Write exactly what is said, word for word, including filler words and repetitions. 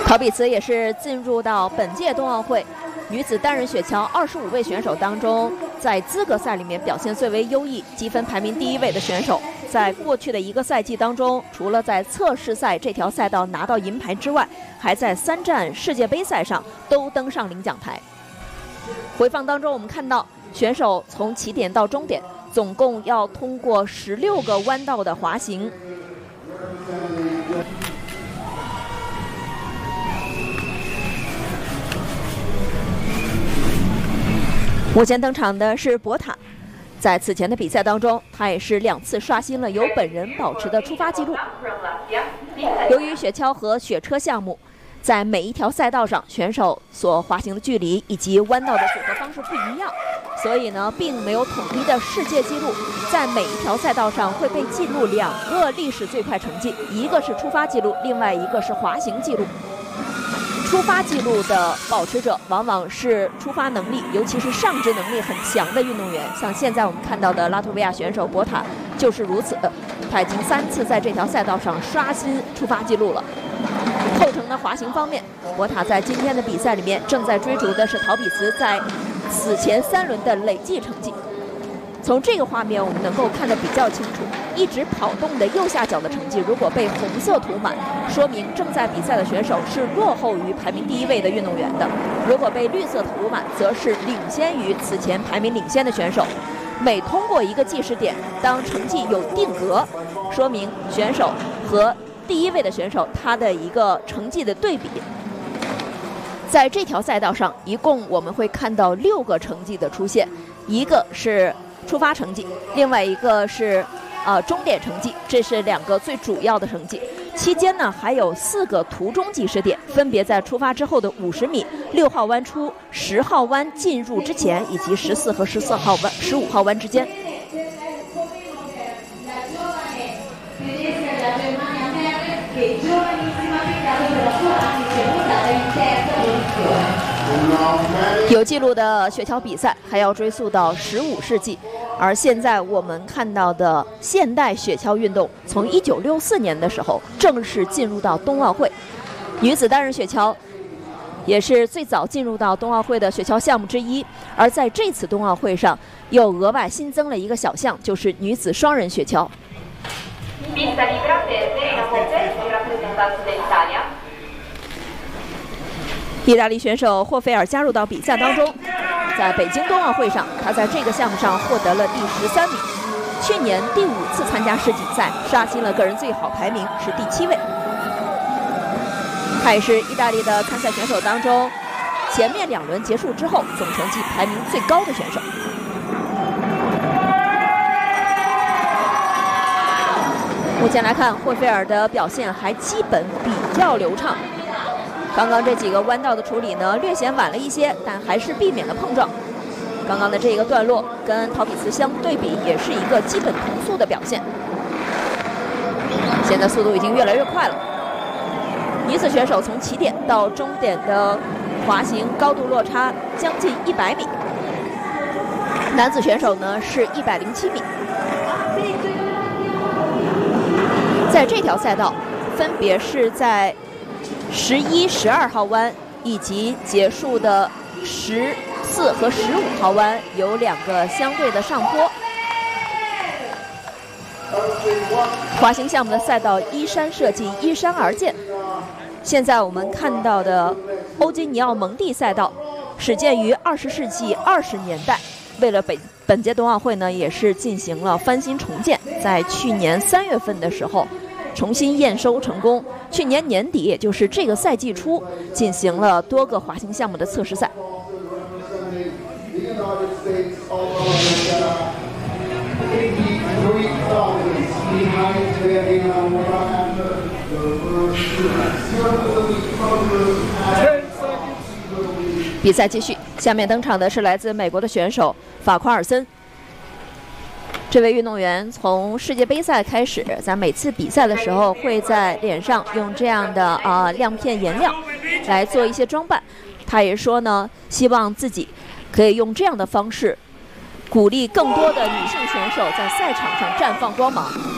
陶比茨也是进入到本届冬奥会女子单人雪橇二十五位选手当中，在资格赛里面表现最为优异、积分排名第一位的选手。在过去的一个赛季当中，除了在测试赛这条赛道拿到银牌之外，还在三站世界杯赛上都登上领奖台。回放当中，我们看到选手从起点到终点，总共要通过十六个弯道的滑行。目前登场的是博塔，在此前的比赛当中，他也是两次刷新了由本人保持的出发记录。由于雪橇和雪车项目在每一条赛道上选手所滑行的距离以及弯道的组合方式不一样，所以呢，并没有统一的世界纪录。在每一条赛道上会被记录两个历史最快成绩，一个是出发记录，另外一个是滑行记录。出发记录的保持者往往是出发能力，尤其是上肢能力很强的运动员，像现在我们看到的拉脱维亚选手博塔就是如此。他已经三次在这条赛道上刷新出发记录了。后程的滑行方面，博塔在今天的比赛里面正在追逐的是陶比茨在此前三轮的累计成绩。从这个画面我们能够看得比较清楚，一直跑动的右下角的成绩如果被红色涂满，说明正在比赛的选手是落后于排名第一位的运动员的；如果被绿色涂满，则是领先于此前排名领先的选手。每通过一个计时点，当成绩有定格，说明选手和第一位的选手他的一个成绩的对比。在这条赛道上，一共我们会看到六个成绩的出现，一个是出发成绩，另外一个是呃终点成绩，这是两个最主要的成绩。期间呢，还有四个途中计时点，分别在出发之后的五十米、六号弯出、十号弯进入之前，以及十四和十四号弯、十五号弯之间。有记录的雪橇比赛还要追溯到十五世纪，而现在我们看到的现代雪橇运动，从一九六四年的时候正式进入到冬奥会。女子单人雪橇也是最早进入到冬奥会的雪橇项目之一，而在这次冬奥会上又额外新增了一个小项，就是女子双人雪橇。意大利选手霍菲尔加入到比赛当中，在北京冬奥会上，他在这个项目上获得了第十三名。去年第五次参加世锦赛，刷新了个人最好排名，是第七位。他也是意大利的参赛选手当中，前面两轮结束之后总成绩排名最高的选手。目前来看，霍菲尔的表现还基本比较流畅。刚刚这几个弯道的处理呢，略显晚了一些，但还是避免了碰撞。刚刚的这一个段落跟陶比茨相对比，也是一个基本同速的表现。现在速度已经越来越快了。女子选手从起点到终点的滑行高度落差将近一百米，男子选手呢是一百零七米。在这条赛道，分别是在十一、十二号弯以及结束的十四和十五号弯有两个相对的上坡。滑行项目的赛道依山设计，依山而建。现在我们看到的欧金尼奥蒙蒂赛道始建于二十世纪二十年代，为了本本届冬奥会呢，也是进行了翻新重建，在去年三月份的时候重新验收成功。去年年底，也就是这个赛季初，进行了多个滑行项目的测试赛。比赛继续，下面登场的是来自美国的选手法夸尔森。这位运动员从世界杯赛开始，在每次比赛的时候会在脸上用这样的啊、呃、亮片颜料来做一些装扮。他也说呢，希望自己可以用这样的方式鼓励更多的女性选手在赛场上绽放光芒。